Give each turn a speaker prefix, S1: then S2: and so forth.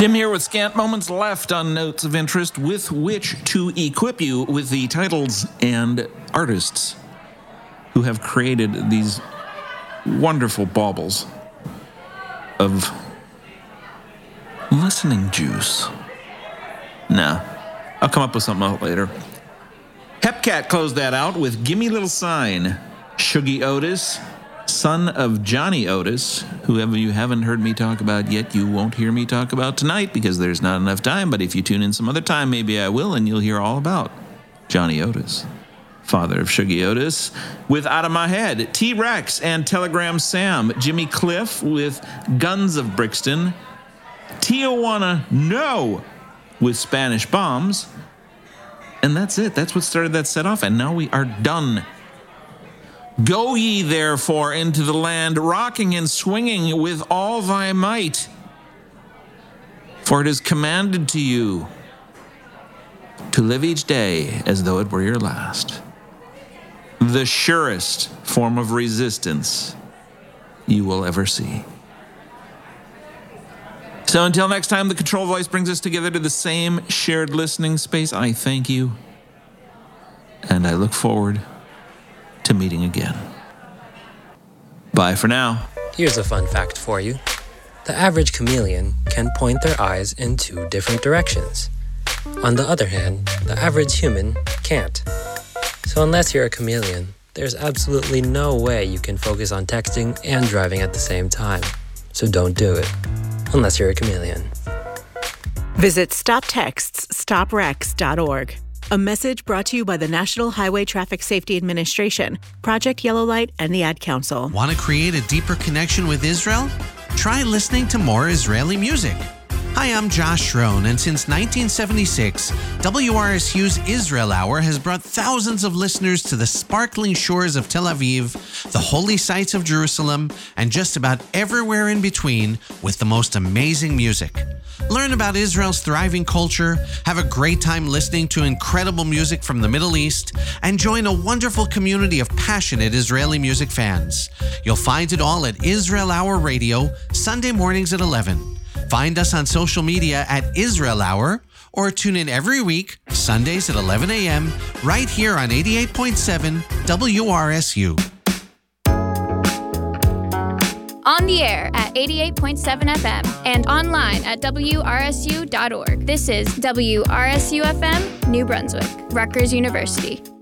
S1: Jim here with scant moments left on Notes of Interest with which to equip you with the titles and artists who have created these wonderful baubles of listening juice. Nah, I'll come up with something else later. Hepcat closed that out with Gimme Little Sign. Shuggy Otis, son of Johnny Otis, whoever you haven't heard me talk about yet, you won't hear me talk about tonight because there's not enough time, but if you tune in some other time, maybe I will, and you'll hear all about Johnny Otis, father of Shuggy Otis, with Out of My Head. T-Rex and Telegram Sam. Jimmy Cliff with Guns of Brixton. Tijuana No with Spanish Bombs. And that's it. That's what started that set off, and now we are done. Go ye therefore into the land, rocking and swinging with all thy might. For it is commanded to you to live each day as though it were your last. The surest form of resistance you will ever see. So until next time, the Control Voice brings us together to the same shared listening space. I thank you, and I look forward to meeting again. Bye for now.
S2: Here's a fun fact for you. The average chameleon can point their eyes in 2 different directions. On the other hand, the average human can't. So unless you're a chameleon, there's absolutely no way you can focus on texting and driving at the same time. So don't do it, unless you're a chameleon.
S3: Visit StopTextsStopWrecks.org. A message brought to you by the National Highway Traffic Safety Administration, Project Yellow Light, and the Ad Council.
S4: Want to create a deeper connection with Israel? Try listening to more Israeli music. Hi, I'm Josh Schroen, and since 1976, WRSU's Israel Hour has brought thousands of listeners to the sparkling shores of Tel Aviv, the holy sites of Jerusalem, and just about everywhere in between with the most amazing music. Learn about Israel's thriving culture, have a great time listening to incredible music from the Middle East, and join a wonderful community of passionate Israeli music fans. You'll find it all at Israel Hour Radio, Sunday mornings at 11. Find us on social media at Israel Hour, or tune in every week, Sundays at 11 a.m., right here on 88.7 WRSU.
S5: On the air at 88.7 FM and online at WRSU.org. This is WRSU FM, New Brunswick, Rutgers University.